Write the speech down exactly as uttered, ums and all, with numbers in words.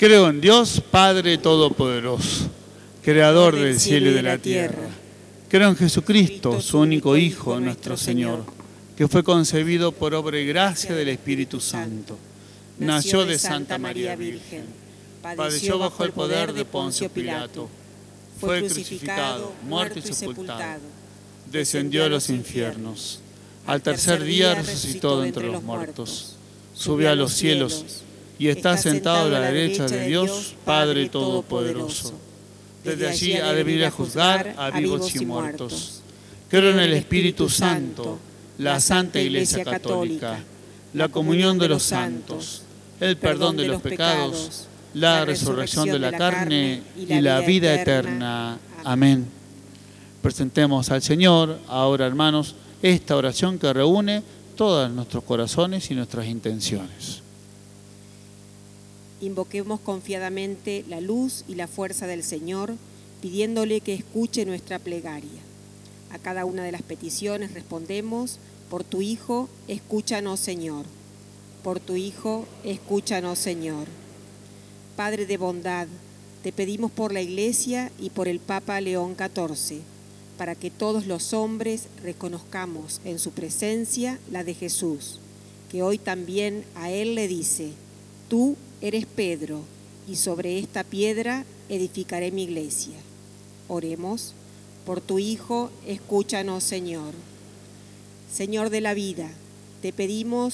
Creo en Dios, Padre Todopoderoso, Creador del cielo y de la tierra. Creo en Jesucristo, su único Hijo, nuestro Señor, que fue concebido por obra y gracia del Espíritu Santo. Nació de Santa María Virgen, padeció bajo el poder de Poncio Pilato, fue crucificado, muerto y sepultado, descendió a los infiernos. Al tercer día resucitó de entre los muertos, subió a los cielos y está sentado a la derecha de Dios, Padre Todopoderoso. Desde allí ha de venir a juzgar a vivos y muertos. Creo en el Espíritu Santo, la Santa Iglesia Católica, la comunión de los santos, el perdón de los pecados, la resurrección de la carne y la vida eterna. Amén. Presentemos al Señor, ahora hermanos, esta oración que reúne todos nuestros corazones y nuestras intenciones. Invoquemos confiadamente la luz y la fuerza del Señor, pidiéndole que escuche nuestra plegaria. A cada una de las peticiones respondemos: por tu Hijo, escúchanos, Señor. Por tu Hijo, escúchanos, Señor. Padre de bondad, te pedimos por la Iglesia y por el Papa León catorce, para que todos los hombres reconozcamos en su presencia la de Jesús, que hoy también a él le dice: tú eres Pedro, y sobre esta piedra edificaré mi iglesia. Oremos. Por tu Hijo, escúchanos, Señor. Señor de la vida, te pedimos